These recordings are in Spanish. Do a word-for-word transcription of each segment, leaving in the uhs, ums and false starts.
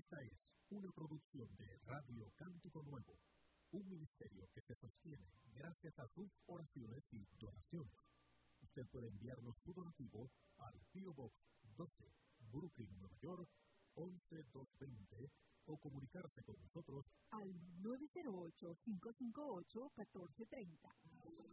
Esta es una producción de Radio Cántico Nuevo, un ministerio que se sostiene gracias a sus oraciones y donaciones. Usted puede enviarnos su donativo al P O Box doce, Brooklyn, Nueva York, once mil doscientos veinte, o comunicarse con nosotros al nueve cero ocho, cinco cinco ocho, uno cuatro tres cero.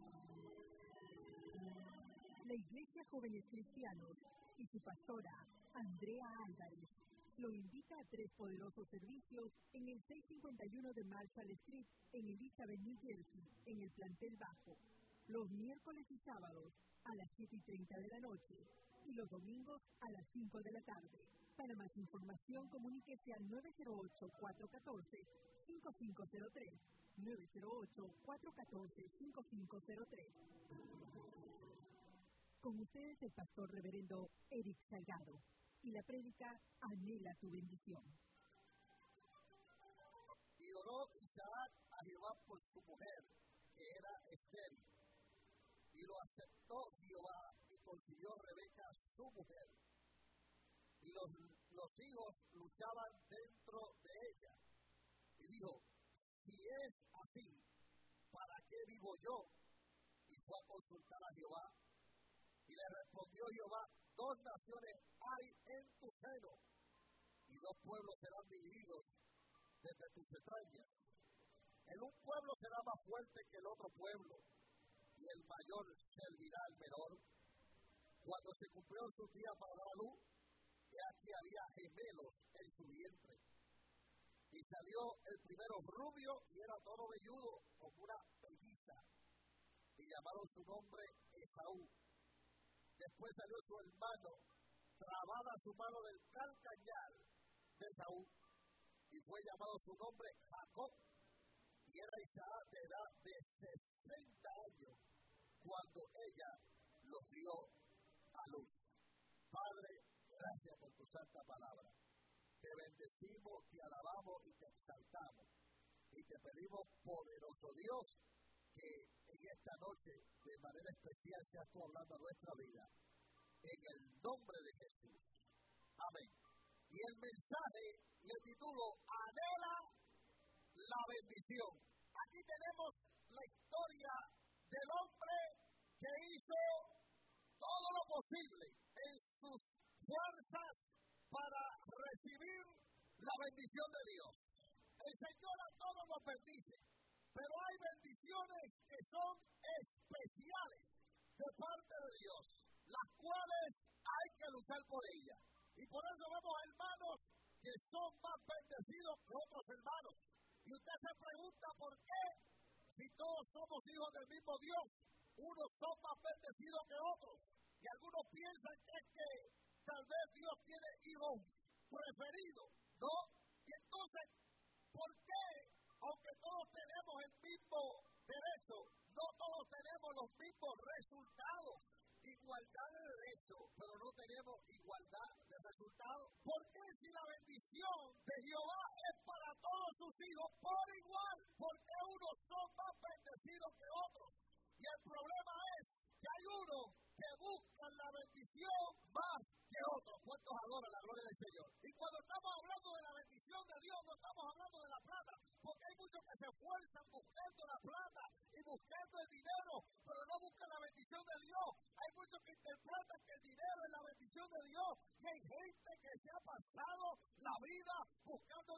La Iglesia Jóvenes Cristianos y su pastora, Andrea Álvarez, lo invita a tres poderosos servicios en el seiscientos cincuenta y uno de Marshall Street, en Elizabeth, New Jersey, en el plantel bajo, los miércoles y sábados a las siete y treinta de la noche y los domingos a las cinco de la tarde. Para más información, comuníquese al nueve cero ocho, cuatro uno cuatro, cinco cinco cero tres, nueve cero ocho, cuatro uno cuatro, cinco cinco cero tres. Con ustedes el pastor reverendo Eric Salgado y la prédica Anhela tu bendición. Y oró Isaac a Jehová por su mujer, que era estéril. Y lo aceptó Jehová y consiguió Rebeca su mujer. Y los, los hijos luchaban dentro de ella. Y dijo, si es así, ¿para qué vivo yo? Y fue a consultar a Jehová. Y le respondió Jehová, dos naciones hay en tu seno, y dos pueblos serán divididos desde tus entrañas. El un pueblo será más fuerte que el otro pueblo, y el mayor servirá al menor. Cuando se cumplió su día para dar a luz, y aquí había gemelos en su vientre. Y salió el primero rubio, y era todo velludo, como una pelliza, y llamaron su nombre Esaú. Después salió su hermano, trabada su mano del calcañar de Esaú, y fue llamado su nombre Jacob, y era Isaac de edad de sesenta años, cuando ella los dio a luz. Padre, gracias por tu santa palabra. Te bendecimos, te alabamos y te exaltamos. Y te pedimos, poderoso Dios, que en esta noche, de manera especial, seas tú hablando a nuestra vida. En el nombre de Jesús. Amén. Y el mensaje y el título, Anhela la bendición. Aquí tenemos la historia del hombre que hizo todo lo posible en sus fuerzas para recibir la bendición de Dios. El Señor a todos nos bendice, pero hay bendiciones que son especiales de parte de Dios, las cuales hay que luchar por ellas. Y por eso vemos hermanos que son más bendecidos que otros hermanos. Y usted se pregunta por qué, si todos somos hijos del mismo Dios, unos son más bendecidos que otros. Y algunos piensan que es que tal vez Dios tiene hijos preferidos, ¿no? Y entonces, ¿por qué, aunque todos tenemos el mismo derecho, no todos tenemos los mismos resultados? Igualdad de derecho, pero no tenemos igualdad de resultados. ¿Por qué si la bendición de Jehová es para todos sus hijos por igual? ¿Por qué unos son más bendecidos que otros? Y el problema es que hay unos que buscan la bendición más que otros. ¿Cuántos adoran la gloria del Señor? Y cuando estamos hablando de la bendición de Dios, no estamos hablando de la plata, porque hay muchos que se esfuerzan buscando la plata y buscando el dinero, pero no buscan la bendición de Dios. Hay muchos que interpretan que el dinero es la bendición de Dios, y hay gente que se ha pasado la vida buscando